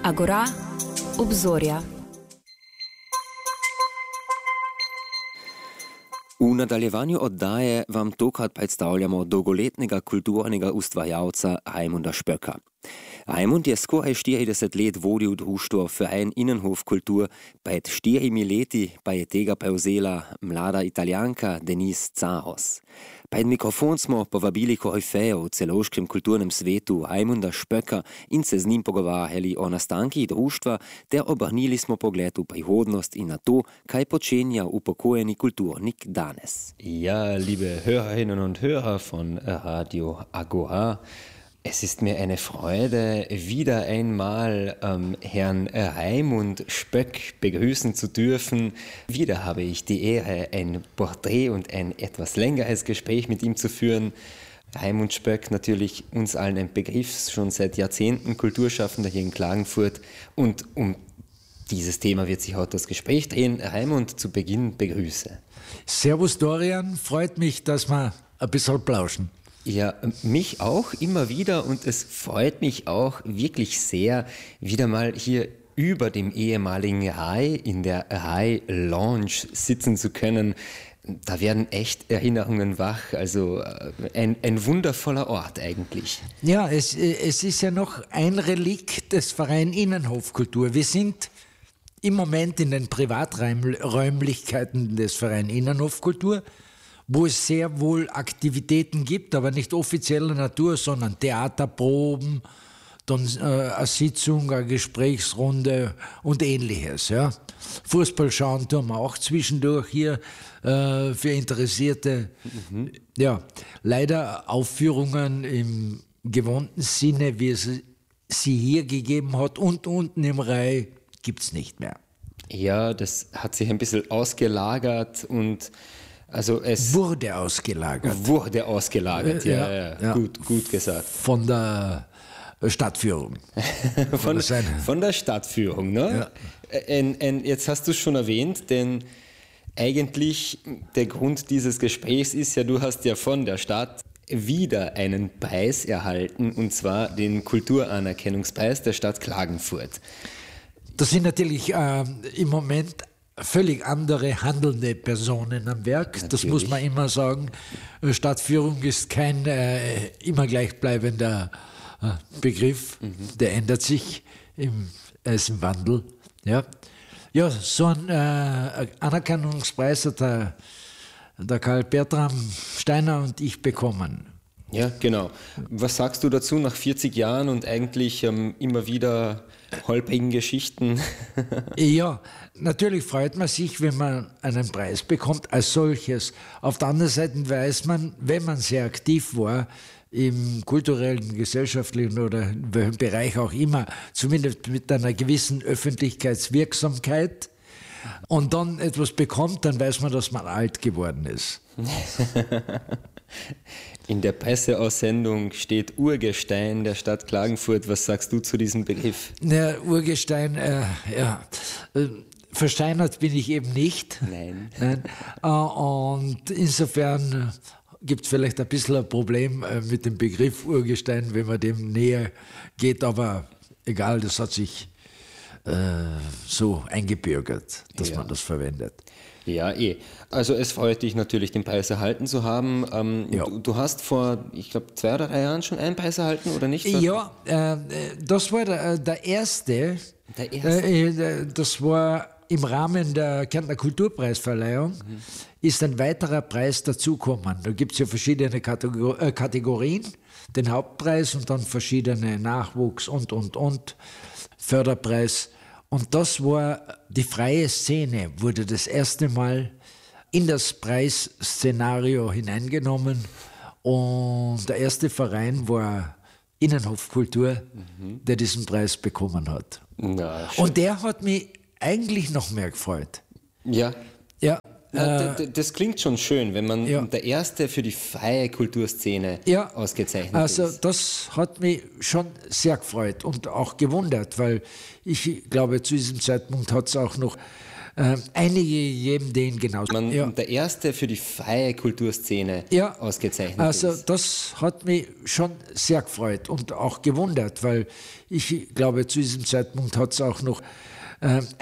Agora, obzorja. V nadaljevanju oddaje vam tokrat predstavljamo dolgoletnega kulturnega ustvarjalca Rajmunda Špöka. Rajmund je skoraj 40 let vodil društvo Verein Innenhof Kultur, pred 4 leti pa je tega prevzela mlada Italijanka Denise Caros. Pred mikrofon smo povabili korifejo v celovškem kulturnem svetu Rajmunda Špöka in se z njim pogovarjali o nastankih društva ter obrnili smo pogled v prihodnost in na to, kaj počenja upokojeni kulturnik danes. Ja, liebe Hörerinnen und Hörer von Radio Agora, es ist mir eine Freude, wieder einmal Herrn Rajmund Špök begrüßen zu dürfen. Wieder habe ich die Ehre, ein Porträt und ein etwas längeres Gespräch mit ihm zu führen. Rajmund Špök, natürlich uns allen ein Begriff, schon seit Jahrzehnten Kulturschaffender hier in Klagenfurt. Und um dieses Thema wird sich heute das Gespräch drehen. Rajmund, zu Beginn begrüße. Servus Dorian, freut mich, dass wir ein bisschen plauschen. Ja, mich auch immer wieder und es freut mich auch wirklich sehr, wieder mal hier über dem ehemaligen Rai in der Rai Lounge sitzen zu können. Da werden echt Erinnerungen wach, also ein wundervoller Ort eigentlich. Ja, es ist ja noch ein Relikt des Verein Innenhof Kultur. Wir sind im Moment in den Privaträumlichkeiten des Verein Innenhof Kultur, wo es sehr wohl Aktivitäten gibt, aber nicht offizieller Natur, sondern Theaterproben, dann eine Sitzung, eine Gesprächsrunde und Ähnliches. Ja. Fußball schauen tun wir auch zwischendurch hier für Interessierte. Ja, leider Aufführungen im gewohnten Sinne, wie es sie hier gegeben hat und unten im Rai gibt es nicht mehr. Ja, das hat sich ein bisschen ausgelagert und also es wurde ausgelagert. Wurde ausgelagert, ja. Gut gesagt. Von der Stadtführung. von der Stadtführung, ne? Ja. Jetzt hast du es schon erwähnt, denn eigentlich der Grund dieses Gesprächs ist ja, du hast ja von der Stadt wieder einen Preis erhalten, und zwar den Kulturanerkennungspreis der Stadt Klagenfurt. Das sind natürlich im Moment völlig andere handelnde Personen am Werk. Natürlich. Das muss man immer sagen. Stadtführung ist kein immer gleichbleibender Begriff. Der ändert sich, er ist im Wandel. Ja, so ein Anerkennungspreis hat der Karl Bertram Steiner und ich bekommen. Ja, genau. Was sagst du dazu nach 40 Jahren und eigentlich immer wieder holprigen Geschichten? Ja, natürlich freut man sich, wenn man einen Preis bekommt als solches. Auf der anderen Seite weiß man, wenn man sehr aktiv war, im kulturellen, gesellschaftlichen oder in welchem Bereich auch immer, zumindest mit einer gewissen Öffentlichkeitswirksamkeit, und dann etwas bekommt, dann weiß man, dass man alt geworden ist. In der Presseaussendung steht Urgestein der Stadt Klagenfurt. Was sagst du zu diesem Begriff? Ja, Urgestein, versteinert bin ich eben nicht. Nein. Und insofern gibt es vielleicht ein bisschen ein Problem mit dem Begriff Urgestein, wenn man dem näher geht, aber egal, das hat sich so eingebürgert, dass man das verwendet. Ja, Also es freut dich natürlich, den Preis erhalten zu haben. Ja. Du hast vor, ich glaube, 2 oder 3 Jahren schon einen Preis erhalten, oder nicht? Ja, das war der erste. Der erste? Das war im Rahmen der Kärntner Kulturpreisverleihung, ist ein weiterer Preis dazugekommen. Da gibt es ja verschiedene Kategorien, den Hauptpreis und dann verschiedene Nachwuchs und Förderpreis. Und das war die freie Szene, wurde das erste Mal in das Preisszenario hineingenommen. Und der erste Verein war Innenhof Kultur, der diesen Preis bekommen hat. Na, und der hat mich eigentlich noch mehr gefreut. Ja. Ja. Das klingt schon schön, wenn man der Erste für die freie Kulturszene ausgezeichnet ist. Also das hat mich schon sehr gefreut und auch gewundert, weil ich glaube, zu diesem Zeitpunkt hat es auch noch einige geben den genauso. Der erste für die freie Kulturszene ausgezeichnet also ist. Das hat mich schon sehr gefreut und auch gewundert, weil ich glaube, zu diesem Zeitpunkt hat es auch noch